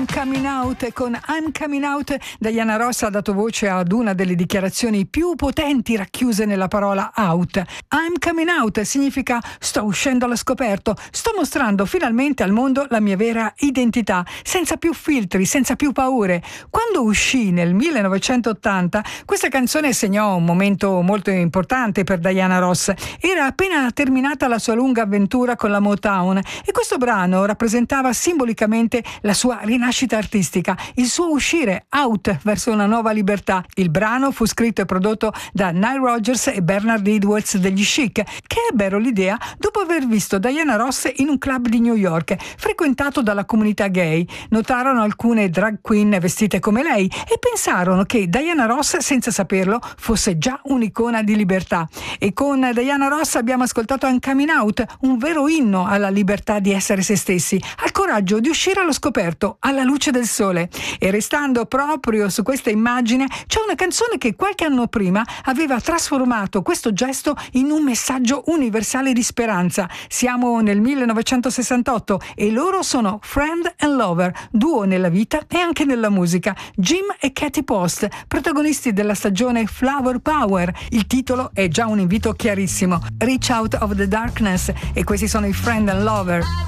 Coming Out. Con I'm Coming Out Diana Ross ha dato voce ad una delle dichiarazioni più potenti racchiuse nella parola out. I'm coming out significa sto uscendo allo scoperto, sto mostrando finalmente al mondo la mia vera identità, senza più filtri, senza più paure. Quando uscì nel 1980, questa canzone segnò un momento molto importante per Diana Ross. Era appena terminata la sua lunga avventura con la Motown e questo brano rappresentava simbolicamente la sua rinascita artistica, il suo uscire out verso una nuova libertà. Il brano fu scritto e prodotto da Nile Rodgers e Bernard Edwards degli Chic, che ebbero l'idea dopo aver visto Diana Ross in un club di New York frequentato dalla comunità gay. Notarono alcune drag queen vestite come lei e pensarono che Diana Ross, senza saperlo, fosse già un'icona di libertà. E con Diana Ross abbiamo ascoltato I'm Coming Out, un vero inno alla libertà di essere se stessi, al coraggio di uscire allo scoperto, alla luce del sole. E restando proprio su questa immagine, c'è una canzone che qualche anno prima aveva trasformato questo gesto in un messaggio universale di speranza. Siamo nel 1968 e loro sono Friend and Lover, duo nella vita e anche nella musica. Jim e Katy Post, protagonisti della stagione Flower Power. Il titolo è già un invito chiarissimo: Reach Out of the Darkness, e questi sono i Friend and Lover.